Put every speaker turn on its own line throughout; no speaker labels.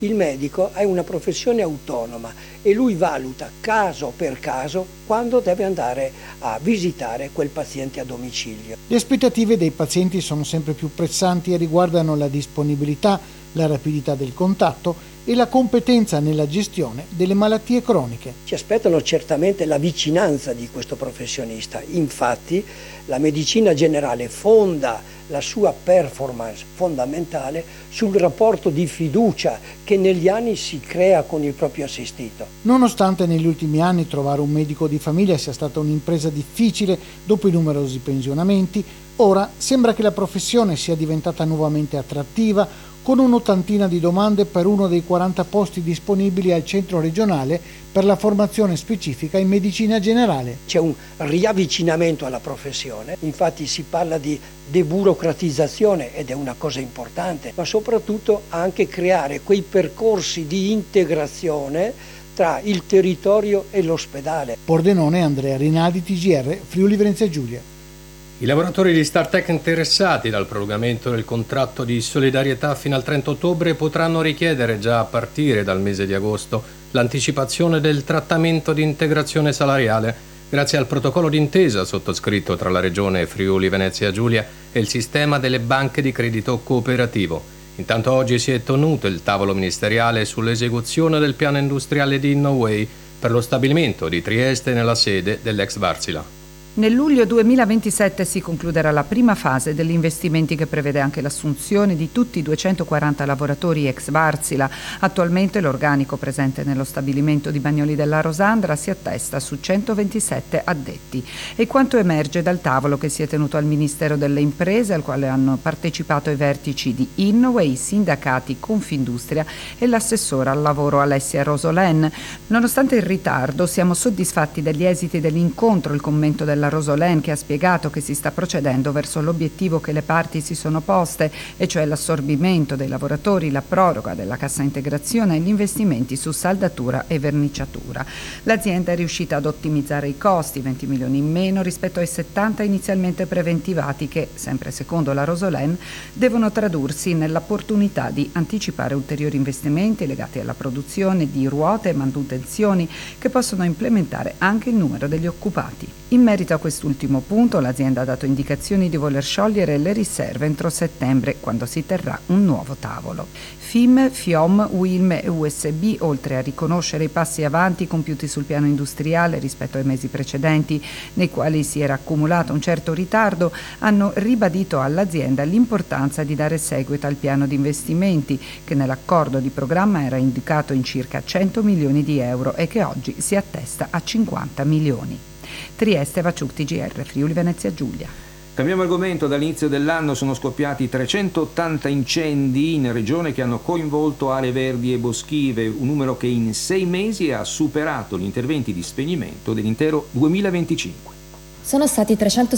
Il medico è una professione autonoma e lui valuta caso per caso quando deve andare a visitare quel paziente a domicilio.
Le aspettative dei pazienti sono sempre più pressanti e riguardano la disponibilità, la rapidità del contatto e la competenza nella gestione delle malattie croniche.
Ci aspettano certamente la vicinanza di questo professionista. Infatti la medicina generale fonda la sua performance fondamentale sul rapporto di fiducia che negli anni si crea con il proprio assistito.
Nonostante negli ultimi anni trovare un medico di famiglia sia stata un'impresa difficile dopo i numerosi pensionamenti, ora sembra che la professione sia diventata nuovamente attrattiva, con un'ottantina di domande per uno dei 40 posti disponibili al centro regionale per la formazione specifica in medicina generale.
C'è un riavvicinamento alla professione, infatti si parla di deburocratizzazione ed è una cosa importante, ma soprattutto anche creare quei percorsi di integrazione tra il territorio e l'ospedale.
Pordenone, Andrea Rinaldi, TGR, Friuli Venezia Giulia.
I lavoratori di Startech interessati dal prolungamento del contratto di solidarietà fino al 30 ottobre potranno richiedere già a partire dal mese di agosto l'anticipazione del trattamento di integrazione salariale grazie al protocollo d'intesa sottoscritto tra la Regione Friuli Venezia Giulia e il sistema delle banche di credito cooperativo. Intanto oggi si è tenuto il tavolo ministeriale sull'esecuzione del piano industriale di Innoway per lo stabilimento di Trieste nella sede dell'ex Wärtsilä.
Nel luglio 2027 si concluderà la prima fase degli investimenti che prevede anche l'assunzione di tutti i 240 lavoratori ex Wärtsilä. Attualmente l'organico presente nello stabilimento di Bagnoli della Rosandra si attesta su 127 addetti. E quanto emerge dal tavolo che si è tenuto al Ministero delle Imprese, al quale hanno partecipato i vertici di Innoway, i sindacati, Confindustria e l'assessora al lavoro Alessia Rosolén. Nonostante il ritardo, siamo soddisfatti degli esiti dell'incontro. Il commento della Rosolén, che ha spiegato che si sta procedendo verso l'obiettivo che le parti si sono poste, e cioè l'assorbimento dei lavoratori, la proroga della cassa integrazione e gli investimenti su saldatura e verniciatura. L'azienda è riuscita ad ottimizzare i costi, 20 milioni in meno rispetto ai 70 inizialmente preventivati che, sempre secondo la Rosolén, devono tradursi nell'opportunità di anticipare ulteriori investimenti legati alla produzione di ruote e manutenzioni che possono implementare anche il numero degli occupati. In merito a quest'ultimo punto, l'azienda ha dato indicazioni di voler sciogliere le riserve entro settembre, quando si terrà un nuovo tavolo. FIM, FIOM, UILM e USB, oltre a riconoscere i passi avanti compiuti sul piano industriale rispetto ai mesi precedenti, nei quali si era accumulato un certo ritardo, hanno ribadito all'azienda l'importanza di dare seguito al piano di investimenti, che nell'accordo di programma era indicato in circa 100 milioni di euro e che oggi si attesta a 50 milioni. Trieste, Vaciuc, TGR, Friuli Venezia Giulia.
Cambiamo argomento. Dall'inizio dell'anno sono scoppiati 380 incendi in regione che hanno coinvolto aree verdi e boschive, un numero che in 6 mesi ha superato gli interventi di spegnimento dell'intero 2025.
Sono stati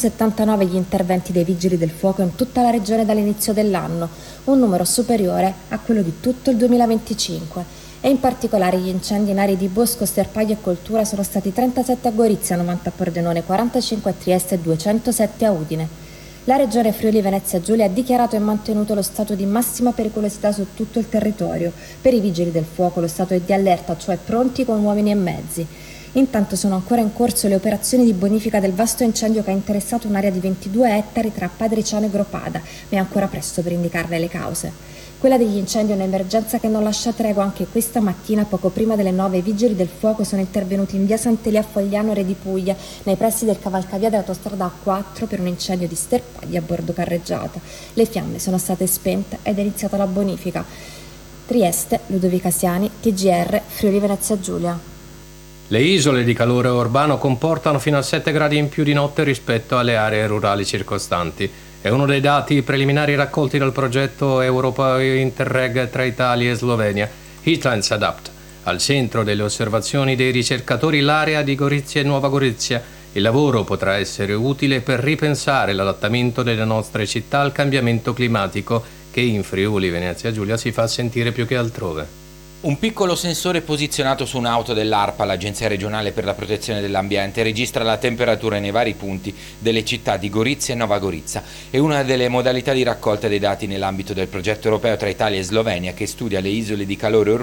379 gli interventi dei vigili del fuoco in tutta la regione dall'inizio dell'anno, un numero superiore a quello di tutto il 2025. E in particolare gli incendi in aree di bosco, sterpaglio e coltura sono stati 37 a Gorizia, 90 a Pordenone, 45 a Trieste e 207 a Udine. La regione Friuli Venezia Giulia ha dichiarato e mantenuto lo stato di massima pericolosità su tutto il territorio. Per i vigili del fuoco lo stato è di allerta, cioè pronti con uomini e mezzi. Intanto sono ancora in corso le operazioni di bonifica del vasto incendio che ha interessato un'area di 22 ettari tra Padriciano e Gropada, ma è ancora presto per indicarne le cause. Quella degli incendi è un'emergenza che non lascia tregua. Anche questa mattina, poco prima delle 9, i vigili del fuoco sono intervenuti in via Sant'Elia a Fogliano, Re di Puglia, nei pressi del cavalcavia dell'autostrada A4 per un incendio di sterpagli a bordo carreggiata. Le fiamme sono state spente ed è iniziata la bonifica. Trieste, Ludovica Siani, TGR, Friuli Venezia Giulia.
Le isole di calore urbano comportano fino a 7 gradi in più di notte rispetto alle aree rurali circostanti. È uno dei dati preliminari raccolti dal progetto europeo Interreg tra Italia e Slovenia, Heatlands Adapt. Al centro delle osservazioni dei ricercatori l'area di Gorizia e Nuova Gorizia. Il lavoro potrà essere utile per ripensare l'adattamento delle nostre città al cambiamento climatico che in Friuli Venezia Giulia si fa sentire più che altrove.
Un piccolo sensore posizionato su un'auto dell'ARPA, l'Agenzia regionale per la protezione dell'ambiente, registra la temperatura nei vari punti delle città di Gorizia e Nova Gorica. È una delle modalità di raccolta dei dati nell'ambito del progetto europeo tra Italia e Slovenia che studia le isole di calore